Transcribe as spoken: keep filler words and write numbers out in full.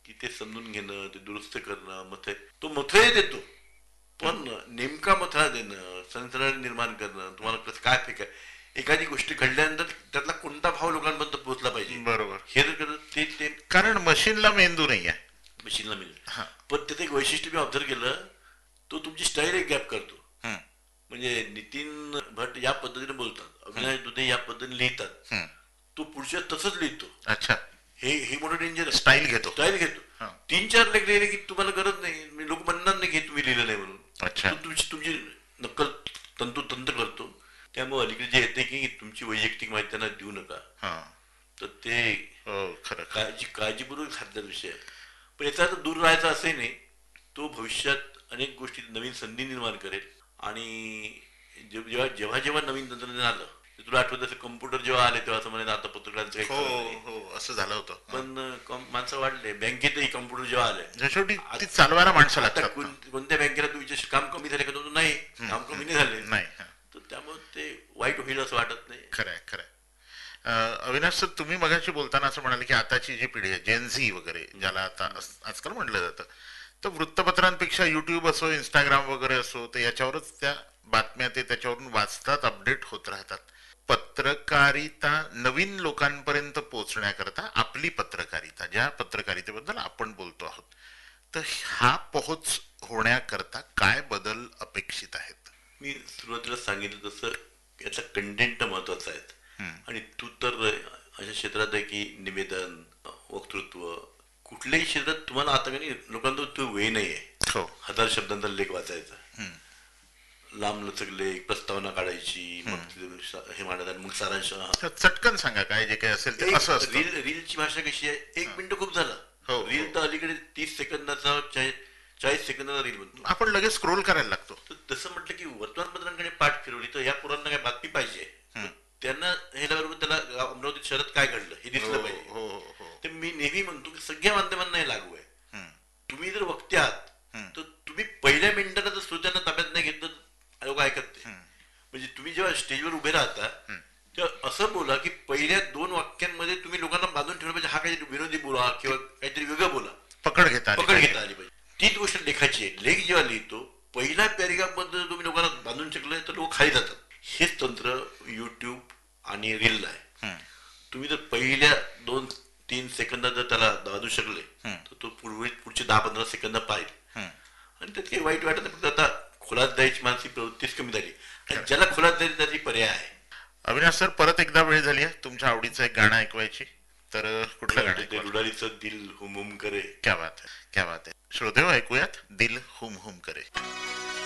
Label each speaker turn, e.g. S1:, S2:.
S1: की ते समजून घेणं, ते दुरुस्त करणं, मथ तो मथळे देतो, पण नेमका मथळा देणं, संचलन निर्माण करणं, तुम्हाला कसं काय फेकाय, एखादी गोष्टी घडल्यानंतर त्यातला कोणता भाव लोकांपर्यंत पोहोचला पाहिजे,
S2: बरोबर.
S1: हे जर करत ते ते
S2: कारण मशीनला मेंदू नाही आहे.
S1: मशीनला मिळेल.
S2: हा.
S1: पण त्याचं एक वैशिष्ट्य मी ऑब्झर्व केलं, तो तुमची स्टाईल एक गॅप करतो.
S2: हम्म,
S1: म्हणजे नितीन भट या पद्धतीने बोलतात,
S2: हम्म,
S1: अविनाश दुधे या पद्धतीने लिहितात,
S2: हम्म.
S1: तो पुढच्या तसंच लिहितो.
S2: अच्छा.
S1: हे हे मोठं डेंजर आहे.
S2: स्टाईल घेतो.
S1: स्टाईल घेतो.
S2: हा.
S1: तीन चार लेख लिहिले की तुम्हाला गरज नाही, लोक म्हणणार नाही की तुम्ही लिहिलं नाही म्हणून.
S2: अच्छा.
S1: तो तुमची तुमची नक्कल तंतोतंत करतो. त्यामुळे अलीकडे जे येते की तुमची वैयक्तिक माहिती त्यांना देऊ नका,
S2: हा.
S1: तर ते
S2: हो, खरं.
S1: काळजी काळजीपूर्वक साधला विषय आहे. पण याचा अर्थ दूर राहायचा असंही नाही. तो भविष्यात अनेक गोष्टी नवीन संधी निर्माण करेल. आणि जेव्हा जेव्हा जेव्हा नवीन तंत्रज्ञान आलं, तुला आठवत असेल कम्प्युटर जेव्हा आले तेव्हा असं म्हणायचं आता पत्रकारांचं काही
S2: हो
S1: खरं नाही.
S2: हो, असं झालं होतं.
S1: पण कम- माणसं वाढले, बँकेतही कम्प्युटर जेव्हा आले,
S2: शेवटी ती चालवायला माणसं
S1: आता
S2: लागतात.
S1: कोण- कोणत्या बँकेला तुमचे काम कमी झाले का, तो नाही काम कमी नाही झाले,
S2: नाही. हा.
S1: तर त्यामुळे ते वाईट होईल असं वाटत नाही.
S2: खरंय खरंय. अं, अविनाश सर, तुम्ही मगाशी बोलताना असं म्हणाले की आताची जी पिढी आहे, जेन झी वगैरे ज्याला आता आस- आजकाल म्हटलं जातं, तर वृत्तपत्रांपेक्षा युट्यूब असो, इंस्टाग्राम वगैरे असो, तर याच्यावरच त्या बातम्या ते त्याच्यावरून वाचतात, अपडेट होत राहतात. पत्रकारिता नवीन लोकांपर्यंत पोहोचण्याकरता आपली पत्रकारिता, ज्या पत्रकारितेबद्दल आपण बोलतो आहोत, तर हा पोहोच होण्याकरता काय बदल अपेक्षित आहेत?
S1: मी सुरुवातीला सांगितलं तसं याचा कंटेंट महत्वाचा आहे.
S2: हम्म,
S1: आणि तू तर अशा क्षेत्रात आहे की निवेदन, वक्तृत्व, कुठल्याही क्षेत्रात तुम्हाला आता काही लोकांना तो वेळ नाही आहे
S2: हो.
S1: हजार शब्दांचा लेख वाचायचा.
S2: हम्म,
S1: लांब लचक लेख, प्रस्तावना काढायची, मग ते सा- हे मांडतात, मग सारांश.
S2: तर चटकन सांगा काय जे काही असेल ते. असं असतं.
S1: रील रीलची भाषा कशी आहे, एक मिनिट खूप झालं.
S2: हो,
S1: रील
S2: हो.
S1: तर अलीकडे तीस सेकंदाचा चाळीस चाळीस सेकंदाचा रील बनतो.
S2: आपण लगेच स्क्रोल करायला लागतो.
S1: तर तसं म्हटलं की वर्तमानपत्रांकडे पाठ फिरवली तर या पोरांना काय बातमी पाहिजे,
S2: हम्म.
S1: त्यांना ह्याच्याबरोबर त्याला अमरावती शहरात काय घडलं हे
S2: हो
S1: दिसलं पाहिजे.
S2: हो हो हो.
S1: तर मी नेहमी म्हणतो की सगळ्या माध्यमांना हे लागू आहे.
S2: हम्म,
S1: तुम्ही जर वक्ते आहात
S2: हम्म,
S1: तर तुम्ही पहिल्या मिनिटाला जर श्रोत्यांना ताब्यात नाही घेतलं, लोक ऐकत नाही.
S2: हम्म,
S1: म्हणजे तुम्ही जेव्हा स्टेजवर उभे राहता
S2: हम्म.
S1: तेव्हा असं बोला की पहिल्या दोन वाक्यांमध्ये तुम्ही लोकांना बांधून ठेवलं पाहिजे, हा काहीतरी विनोदी बोला किंवा काहीतरी वेगळं बोला,
S2: पकड घेता आली
S1: पकड
S2: पाहिजे.
S1: घेता आली पाहिजे. तीच गोष्ट लेखाची आहे. लेख जेव्हा लिहितो पहिल्या पॅरेग्राफ मध्ये तुम्ही लोकांना बांधून शकले तर लोक खाली जातात. हेच तंत्र युट्यूब आणि रीलला आहे.
S2: हम्म,
S1: तुम्ही जर पहिल्या दोन तीन सेकंदात जर त्याला बांधू शकले
S2: हम्म.
S1: तर तो पूर्वी पुढचे दहा पंधरा सेकंद पाहिजे.
S2: हम्म.
S1: आणि त्यात काही वाईट वाटत नाही, फक्त आता खोलात द्यायची मानसिक प्रवृत्तीच कमी झाली. आणि ज्याला खोलात द्यायची त्याची पर्याय आहे.
S2: अविनाश सर, परत एकदा वेळ झाली आहे तुमच्या आवडीचं एक गाणं ऐकवायची, तर अं, कुठलं गाणं
S1: ते
S2: ऐकवाल?
S1: रुडालीचं दिल हुम हुम करे.
S2: क्या बात है, क्या बात है. श्रोतेहो, ऐकूयात दिल हुम हुम करे.